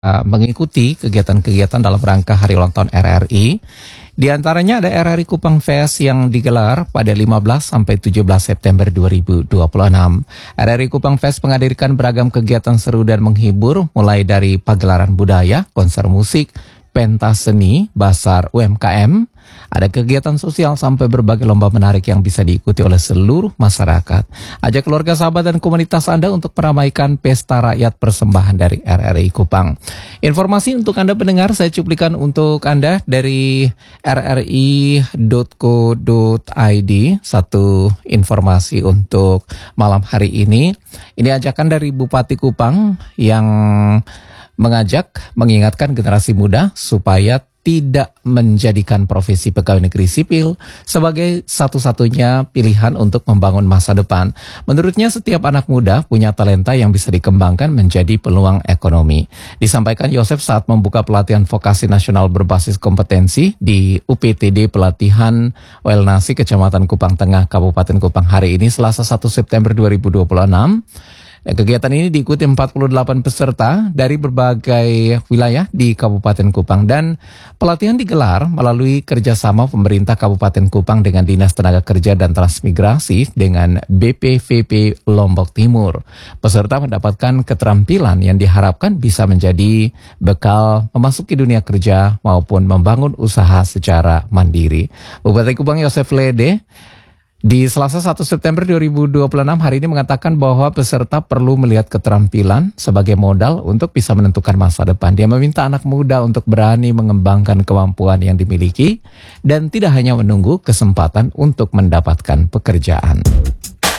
mengikuti kegiatan-kegiatan dalam rangka Hari Ulang Tahun RRI. Di antaranya ada RRI Kupang Fest yang digelar pada 15 sampai 17 September 2026. RRI Kupang Fest menghadirkan beragam kegiatan seru dan menghibur, mulai dari pagelaran budaya, konser musik, pentas seni, basar UMKM, ada kegiatan sosial sampai berbagai lomba menarik yang bisa diikuti oleh seluruh masyarakat. Ajak keluarga, sahabat, dan komunitas Anda untuk meramaikan pesta rakyat persembahan dari RRI Kupang. Informasi untuk Anda pendengar saya cuplikan untuk Anda dari rri.co.id. Satu informasi untuk malam hari ini. Ini ajakan dari Bupati Kupang yang mengingatkan generasi muda supaya tidak menjadikan profesi pegawai negeri sipil sebagai satu-satunya pilihan untuk membangun masa depan. Menurutnya setiap anak muda punya talenta yang bisa dikembangkan menjadi peluang ekonomi. Disampaikan Yosef saat membuka pelatihan vokasi nasional berbasis kompetensi di UPTD Pelatihan Welnasi Kecamatan Kupang Tengah, Kabupaten Kupang hari ini Selasa 1 September 2026. Kegiatan ini diikuti 48 peserta dari berbagai wilayah di Kabupaten Kupang, dan pelatihan digelar melalui kerjasama pemerintah Kabupaten Kupang dengan Dinas Tenaga Kerja dan Transmigrasi dengan BPVP Lombok Timur. Peserta mendapatkan keterampilan yang diharapkan bisa menjadi bekal memasuki dunia kerja maupun membangun usaha secara mandiri. Bupati Kupang Yosef Lede di Selasa 1 September 2026 hari ini mengatakan bahwa peserta perlu melihat keterampilan sebagai modal untuk bisa menentukan masa depan. Dia meminta anak muda untuk berani mengembangkan kemampuan yang dimiliki dan tidak hanya menunggu kesempatan untuk mendapatkan pekerjaan.